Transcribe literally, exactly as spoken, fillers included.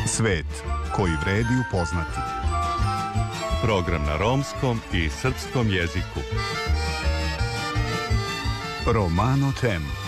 Svet koji vredi upoznati. Program na romskom i srpskom jeziku. Romano Tem.